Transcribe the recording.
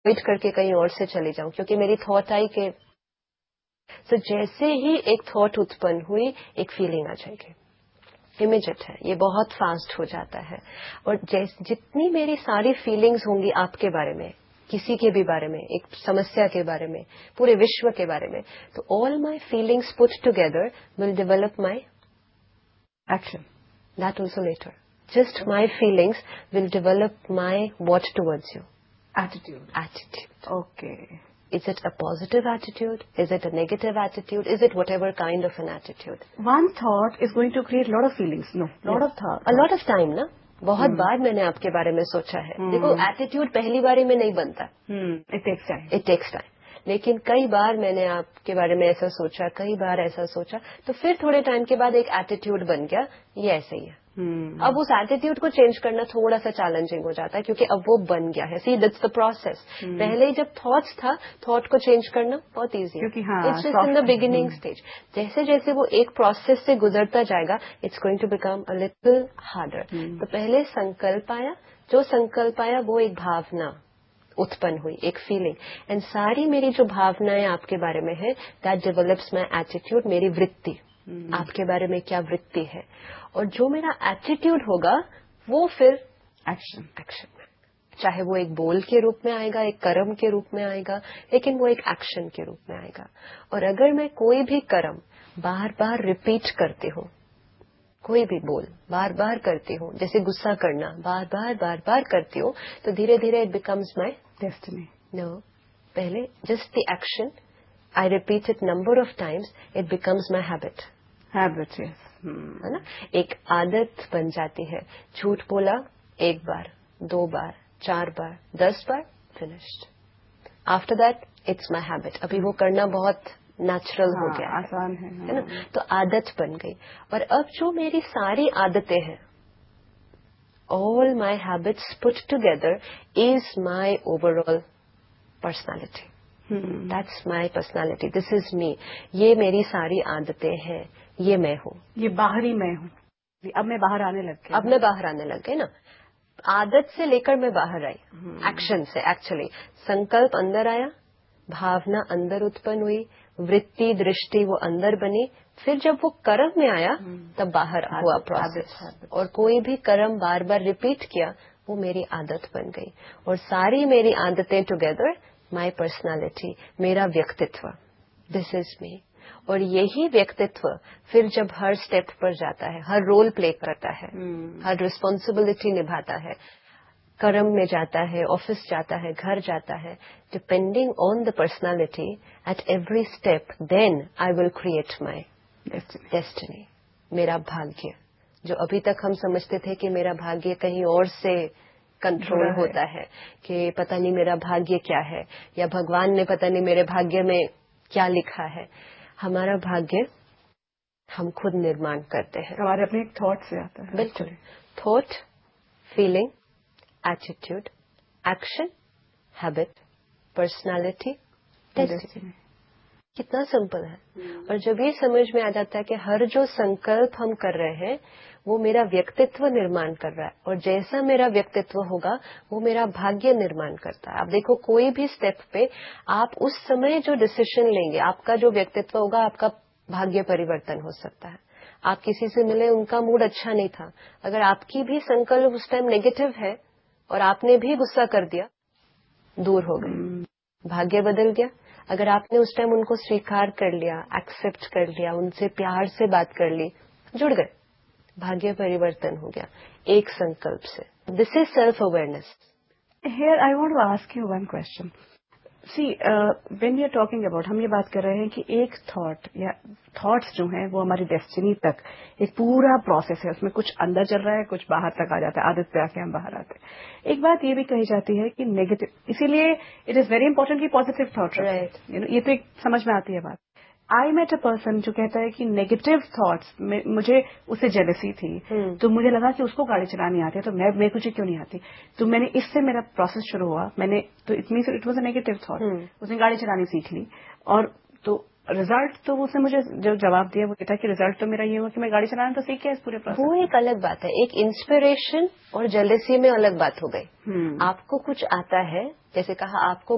Wait करके कहीं और से चली जाऊं, क्योंकि मेरी थॉट आई कि जैसे ही एक थॉट उत्पन्न हुई एक फीलिंग आ जाएगी, इमीडिएट है, ये बहुत फास्ट हो जाता है। और जितनी मेरी सारी फीलिंग्स होंगी आपके बारे में, किसी के भी बारे में, एक समस्या के बारे में, पूरे विश्व के बारे में, तो all my feelings put together will develop my action, that also letter. Just my feelings will develop my what towards you attitude. Okay, Is it a positive attitude? Is it a negative attitude? Is it whatever kind of an attitude? One thought is going to create a lot of feelings. No, lot of thoughts. A lot of time, ना? बहुत बार मैंने आपके बारे में सोचा है। देखो, attitude पहली बारी में नहीं बनता। It takes time. It takes time. लेकिन कई बार मैंने आपके बारे में ऐसा सोचा, कई बार ऐसा सोचा, तो फिर थोड़े टाइम के बाद एक एटीट्यूड बन गया, ये ऐसे ही है। अब उस एटीट्यूड को चेंज करना थोड़ा सा चैलेंजिंग हो जाता है, क्योंकि अब वो बन गया है। सी, दैट्स द प्रोसेस। पहले ही जब थॉट्स था, थॉट को चेंज करना बहुत इजी है। It's just in the beginning stage. जैसे जैसे वो एक प्रोसेस से गुजरता जाएगा, it's going to become a little harder. तो पहले संकल्प आया, जो संकल्प आया वो एक भावना उत्पन्न हुई, एक फीलिंग, एंड सारी मेरी जो भावनाएं आपके बारे में है, दैट डेवलप्स माई एटीट्यूड, मेरी वृत्ति, आपके बारे में क्या वृत्ति है। और जो मेरा एटीट्यूड होगा वो फिर एक्शन में, चाहे वो एक बोल के रूप में आएगा, एक कर्म के रूप में आएगा, लेकिन वो एक एक्शन के रूप में आएगा। और अगर मैं कोई भी कर्म बार बार रिपीट करती हूँ, कोई भी बोल बार बार करती हूँ, जैसे गुस्सा करना बार बार करती हूँ, तो धीरे धीरे it becomes my destiny. No, पहले just the action, I repeat it number of times, it becomes my habit. है ना, एक आदत बन जाती है। झूठ बोला 1 बार, 2 बार, 4 बार, 10 बार, finished. After that it's my habit. अभी वो करना बहुत नेचुरल हो गया, आसान है ना, तो आदत बन गई। और अब जो मेरी सारी आदतें हैं, all my habits put together is my overall personality. That's my personality, this is me. ये मेरी सारी आदतें हैं, ये मैं हूँ, ये बाहरी मैं हूँ। अब मैं बाहर आने लग गई, अब मैं बाहर आने लग गई ना। आदत से लेकर मैं बाहर आई, एक्शन से। एक्चुअली संकल्प अंदर आया, भावना अंदर उत्पन्न हुई, वृत्ति दृष्टि वो अंदर बनी, फिर जब वो कर्म में आया तब बाहर हुआ प्रोसेस। और कोई भी कर्म बार बार रिपीट किया, वो मेरी आदत बन गई। और सारी मेरी आदतें टुगेदर माई पर्सनालिटी, मेरा व्यक्तित्व, दिस इज मी। और यही व्यक्तित्व फिर जब हर स्टेप पर जाता है, हर रोल प्ले करता है, हर रिस्पॉन्सिबिलिटी निभाता है, कर्म में जाता है, ऑफिस जाता है, घर जाता है, depending on the personality at every step, then I will create my destiny, मेरा भाग्य। जो अभी तक हम समझते थे कि मेरा भाग्य कहीं और से कंट्रोल होता है, कि पता नहीं मेरा भाग्य क्या है, या भगवान ने पता नहीं मेरे भाग्य में क्या लिखा है। हमारा भाग्य हम खुद निर्माण करते हैं, हमारे अपने थॉट से आता है। बिल्कुल, thought, feeling, attitude, action, habit, personality, destiny. कितना सिंपल है। और जब ये समझ में आ जाता है कि हर जो संकल्प हम कर रहे हैं वो मेरा व्यक्तित्व निर्माण कर रहा है, और जैसा मेरा व्यक्तित्व होगा वो मेरा भाग्य निर्माण करता है। आप देखो, कोई भी स्टेप पे आप उस समय जो डिसीजन लेंगे, आपका जो व्यक्तित्व होगा, आपका भाग्य परिवर्तन हो सकता है। आप किसी से मिले, उनका मूड अच्छा नहीं था, अगर आपकी भी संकल्प उस टाइम नेगेटिव है और आपने भी गुस्सा कर दिया, दूर हो गए, भाग्य बदल गया। अगर आपने उस टाइम उनको स्वीकार कर लिया, एक्सेप्ट कर लिया, उनसे प्यार से बात कर ली, जुड़ गए, भाग्य परिवर्तन हो गया एक संकल्प से। This is self awareness. Here I want to ask you one question. C, when we are talking about, हम ये बात कर रहे हैं कि एक थॉट या थॉट्स जो हैं वो हमारी डेस्टिनी तक एक पूरा प्रोसेस है, उसमें कुछ अंदर चल रहा है, कुछ बाहर तक आ जाता है, आदत पे आके हम बाहर आते हैं। एक बात ये भी कही जाती है कि नेगेटिव, इसीलिए इट इज वेरी इंपॉर्टेंट कि पॉजिटिव थॉट, राइट, ये तो एक समझ में आती है बात। आई मेट अ पर्सन जो कहता है कि नेगेटिव थॉट्स, मुझे उससे जेलसी थी, तो मुझे लगा कि उसको गाड़ी चलानी आती है, तो मेरे को क्यों नहीं आती। तो मैंने, इससे मेरा प्रोसेस शुरू हुआ, मैंने तो it was a negative thought, उसने गाड़ी चलानी सीख ली, और तो रिजल्ट तो उसने मुझे जो जवाब दिया वो था कि रिजल्ट तो मेरा ये हुआ कि मैं गाड़ी चलाना तो सीख गया इस पूरे प्रोसेस। वो एक अलग बात है, एक इंस्पिरेशन और जेलसी में अलग बात हो गई। आपको कुछ आता है, जैसे कहा आपको